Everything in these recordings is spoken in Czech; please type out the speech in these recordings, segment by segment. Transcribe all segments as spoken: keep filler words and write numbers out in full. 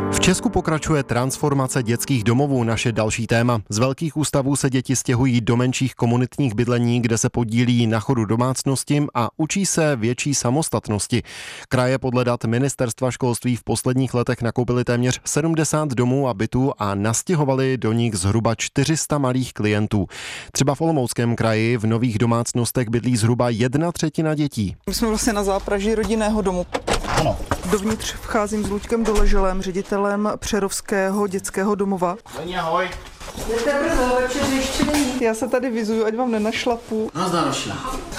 V Česku pokračuje transformace dětských domovů, naše další téma. Z velkých ústavů se děti stěhují do menších komunitních bydlení, kde se podílí na chodu domácnosti a učí se větší samostatnosti. Kraje podle dat Ministerstva školství v posledních letech nakoupily téměř sedmdesát domů a bytů a nastěhovali do nich zhruba čtyři sta malých klientů. Třeba v Olomouckém kraji v nových domácnostech bydlí zhruba jedna třetina dětí. My jsme vlastně na zápraží rodinného domu. Ano. Dovnitř vcházím s Luďkem Doleželem, ředitelem Přerovského dětského domova. Ahoj. Jdete brzo, večer ještě není. Já se tady vizuju, ať vám nenašlapu. Nazdar, naši.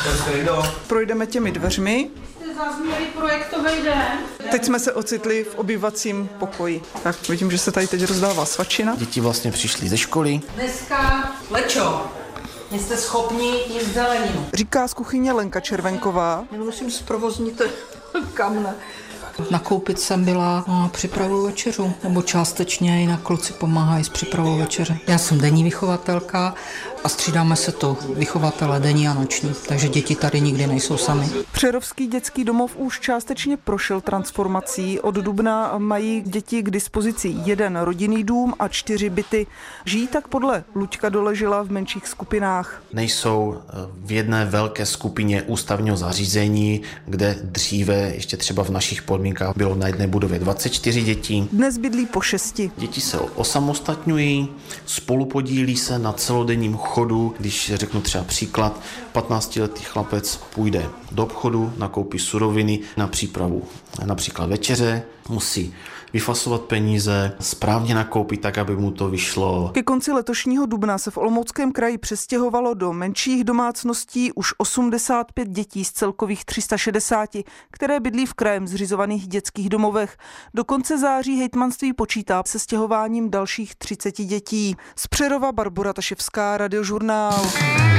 Projdeme těmi dveřmi. Zazněli projektový den. Teď jsme se ocitli v obývacím pokoji. Tak vidím, že se tady teď rozdává svačina. Děti vlastně přišly ze školy. Dneska lečo. Jste schopni jíst zeleninu. Říká z kuchyně Lenka Červenková. Musím zprovoznit kamne. Nakoupit jsem byla a připravuju večeřu, nebo částečně jinak kluci pomáhají s přípravou večeře. Já jsem denní vychovatelka a střídáme se to vychovatele denní a noční, takže děti tady nikdy nejsou sami. Přerovský dětský domov už částečně prošel transformací. Od dubna mají děti k dispozici jeden rodinný dům a čtyři byty. Žijí tak podle Luďka Doležela v menších skupinách. Nejsou v jedné velké skupině ústavního zařízení, kde dříve ještě třeba v našich podmínkách bylo na jedné budově dvacet čtyři dětí. Dnes bydlí po šesti. Děti se osamostatňují, spolupodílí se na celodenním chodu. Když řeknu třeba příklad, patnáctiletý chlapec půjde do obchodu, nakoupí suroviny na přípravu například večeře, musí vyfasovat peníze, správně nakoupit tak, aby mu to vyšlo. Ke konci letošního dubna se v Olomouckém kraji přestěhovalo do menších domácností už osmdesát pět dětí z celkových tři sta šedesát, které bydlí v krajem zřizovaných dětských domovech. Do konce září hejtmanství počítá se stěhováním dalších třiceti dětí. Z Přerova Barbora Taševská, Radiožurnál.